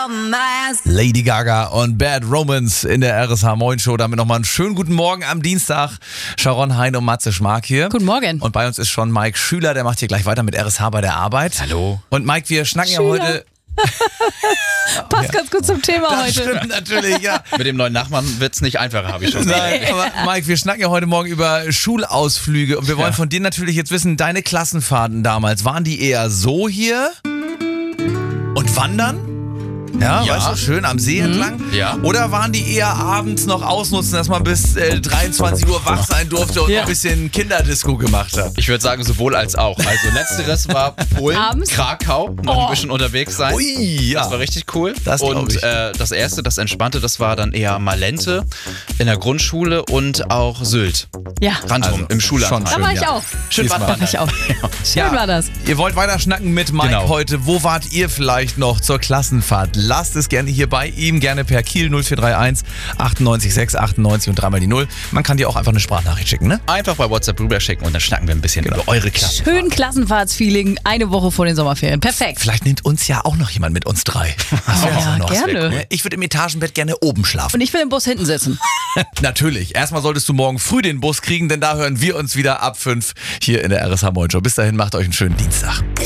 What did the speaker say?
Lady Gaga und Bad Romance in der RSH Moin Show. Damit nochmal einen schönen guten Morgen am Dienstag. Sharon Hein und Matze Schmark hier. Guten Morgen. Und bei uns ist schon Mike Schüler, der macht hier gleich weiter mit RSH bei der Arbeit. Hallo. Und Mike, wir schnacken ja heute... Passt ganz gut zum Thema Das heute. stimmt natürlich, ja. Mit dem neuen Nachbarn wird's nicht einfacher, habe ich schon gesagt. Nein, aber Mike, wir schnacken ja heute Morgen über Schulausflüge und wir wollen von dir natürlich jetzt wissen, deine Klassenfahrten damals, waren die eher so hier und wandern? Ja, Ja. weißt du, schön am See entlang? Ja. Oder waren die eher abends noch ausnutzen, dass man bis 23 Uhr wach sein durfte und Ja. noch ein bisschen Kinderdisco gemacht hat? Ich würde sagen, sowohl als auch. Also letzteres war Polen, Abends? Krakau, noch ein bisschen unterwegs sein. Ui, ja. Das war richtig cool. Das glaub und ich. das erste, das Entspannte, das war dann eher Malente in der Grundschule und auch Sylt. Ja, Rantum Also, im Schullandheim. schon da schön, war ich ja. auch. Schön Diesmal. wandern. War ich auch. Schön war das. Ihr wollt weiter schnacken mit Mike Genau. heute. Wo wart ihr vielleicht noch zur Klassenfahrt? Lasst es gerne hier bei ihm, gerne per Kiel 0431 98 6 98 und dreimal die 0. Man kann dir auch einfach eine Sprachnachricht schicken, ne? Einfach bei WhatsApp rüberschicken und dann schnacken wir ein bisschen über eure Klasse. Schön Klassenfahrtsfeeling, eine Woche vor den Sommerferien. Perfekt. Vielleicht nimmt uns ja auch noch jemand mit uns drei. Das wäre Ja, auch noch. gerne. Ich würde im Etagenbett gerne oben schlafen. Und ich will im Bus hinten sitzen. Natürlich. Erstmal solltest du morgen früh den Bus kriegen, denn da hören wir uns wieder ab 5 hier in der RSH Moin Show. Bis dahin, macht euch einen schönen Dienstag.